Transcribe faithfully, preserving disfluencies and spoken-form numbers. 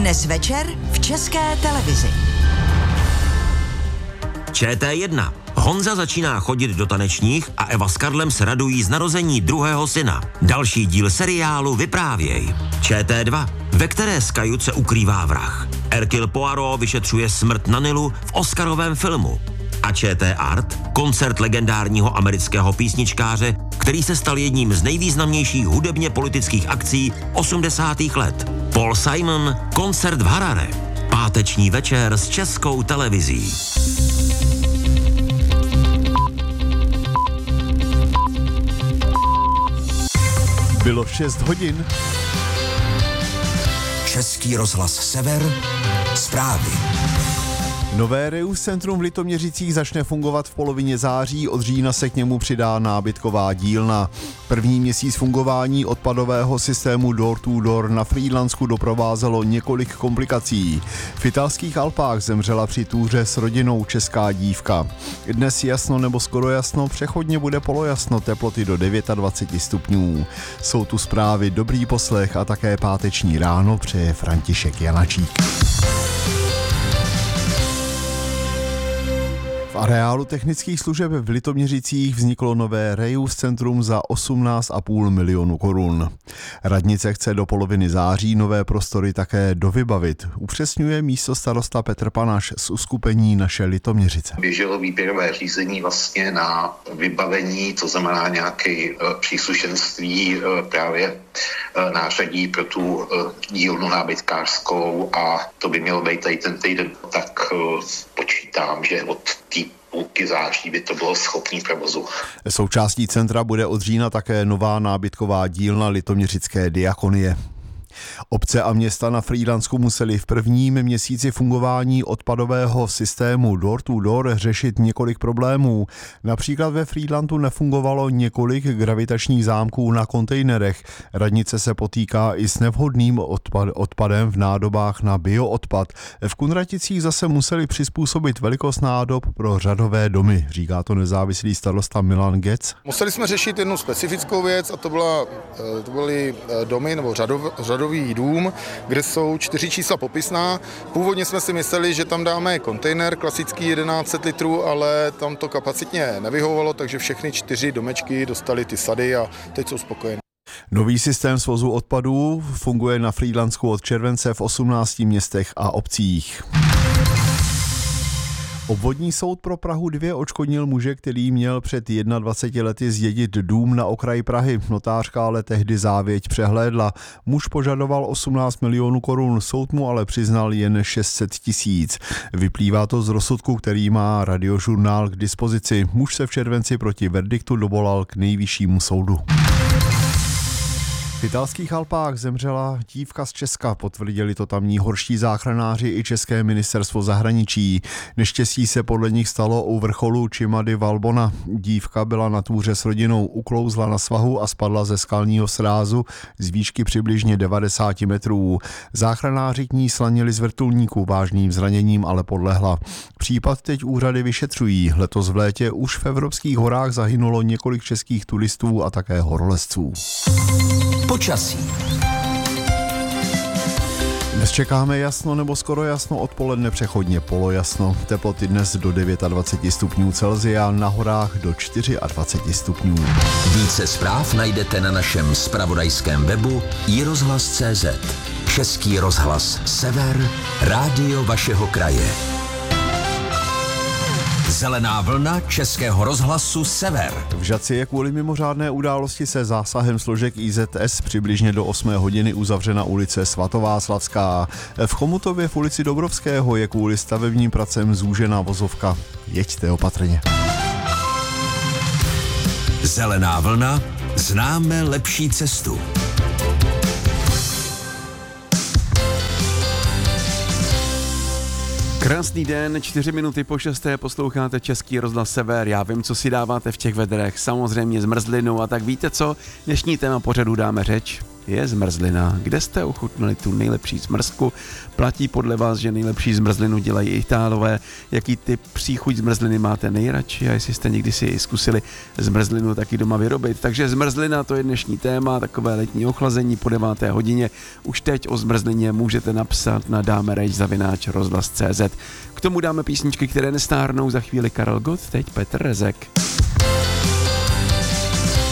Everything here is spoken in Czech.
Dnes večer v České televizi. Č T jedna. Honza začíná chodit do tanečních a Eva s Karlem se radují z narození druhého syna. Další díl seriálu Vyprávěj. Č T dva, ve které z kajut se ukrývá vrah. Hercule Poirot vyšetřuje smrt na Nilu v oscarovém filmu. A Č T Art, koncert legendárního amerického písničkáře, který se stal jedním z nejvýznamnějších hudebně politických akcí osmdesátých let. Paul Simon, koncert v Harare. Páteční večer s Českou televizí. Bylo šest hodin. Český rozhlas Sever, zprávy. Nové Reus centrum v Litoměřicích začne fungovat v polovině září, od října se k němu přidá nábytková dílna. První měsíc fungování odpadového systému Door to Door na Frýdlansku doprovázelo několik komplikací. V italských Alpách zemřela při túře s rodinou česká dívka. Dnes jasno nebo skoro jasno, přechodně bude polojasno, teploty do dvacet devět stupňů. Jsou tu zprávy, dobrý poslech a také páteční ráno přeje František Janačík. V areálu technických služeb v Litoměřicích vzniklo nové Reus centrum za osmnáct a půl milionu korun. Radnice chce do poloviny září nové prostory také dovybavit, upřesňuje místostarosta Petr Panaš z uskupení Naše Litoměřice. Běželo výběrové řízení vlastně na vybavení, to znamená nějaké příslušenství právě nářadí pro tu dílnu nábytkářskou a to by mělo být tady ten týden, tak počítám, že od té půlky září by to bylo schopný provozu. Součástí centra bude od října také nová nábytková dílna Litoměřické diakonie. Obce a města na Frýdlansku museli v prvním měsíci fungování odpadového systému Door to Door řešit několik problémů. Například ve Frýdlantu nefungovalo několik gravitačních zámků na kontejnerech. Radnice se potýká i s nevhodným odpad, odpadem v nádobách na bioodpad. V Kunraticích zase museli přizpůsobit velikost nádob pro řadové domy, říká to nezávislý starosta Milan Gec. Museli jsme řešit jednu specifickou věc a to, byla, to byly domy nebo řadov, řadový dům, kde jsou čtyři čísla popisná. Původně jsme si mysleli, že tam dáme kontejner klasický jedenáct set litrů, ale tam to kapacitně nevyhovovalo, takže všechny čtyři domečky dostaly ty sady a teď jsou spokojení. Nový systém svozu odpadů funguje na Frýdlansku od července v osmnácti městech a obcích. Obvodní soud pro Prahu dva odškodnil muže, který měl před dvaceti jedné lety zdědit dům na okraji Prahy. Notářka ale tehdy závěť přehlédla. Muž požadoval osmnáct milionů korun, soud mu ale přiznal jen šest set tisíc. Vyplývá to z rozsudku, který má Radiožurnál k dispozici. Muž se v červenci proti verdiktu dovolal k nejvyššímu soudu. V italských Alpách zemřela dívka z Česka, potvrdili to tamní horští záchranáři i české ministerstvo zahraničí. Neštěstí se podle nich stalo u vrcholu Cima di Valbona. Dívka byla na túře s rodinou, uklouzla na svahu a spadla ze skalního srázu z výšky přibližně devadesát metrů. Záchranáři k ní slanili z vrtulníku, vážným zraněním ale podlehla. Případ teď úřady vyšetřují. Letos v létě už v evropských horách zahynulo několik českých turistů a také horolezců. Počasí. Dnes čekáme jasno nebo skoro jasno, odpoledne přechodně polojasno. Teploty dnes do dvacet devět stupňů Celsia, na horách do dvacet čtyři stupňů. Více zpráv najdete na našem zpravodajském webu i rozhlas tečka cé zet. Český rozhlas Sever, rádio vašeho kraje. Zelená vlna Českého rozhlasu Sever. V Žatci je kvůli mimořádné události se zásahem složek I Z S přibližně do osmé hodiny uzavřena ulice Svatováclavská. V Chomutově v ulici Dobrovského je kvůli stavebním pracem zúžená vozovka. Jeďte opatrně. Zelená vlna, známe lepší cestu. Krásný den, čtyři minuty po šesté posloucháte Český rozhlas Sever. Já vím, co si dáváte v těch vedrech, samozřejmě zmrzlinu a tak víte co, dnešní téma pořadu dáme řeč. je zmrzlina. Kde jste ochutnali tu nejlepší zmrzku? Platí podle vás, že nejlepší zmrzlinu dělají Itálové? Jaký typ příchuť zmrzliny máte nejradši? A jestli jste někdy si zkusili zmrzlinu taky doma vyrobit? Takže zmrzlina, to je dnešní téma, takové letní ochlazení po deváté hodině. Už teď o zmrzlině můžete napsat na dámerejč zavináč rozhlas tečka cé zet. K tomu dáme písničky, které nestárnou, za chvíli Karel Gott, teď Petr Rezek.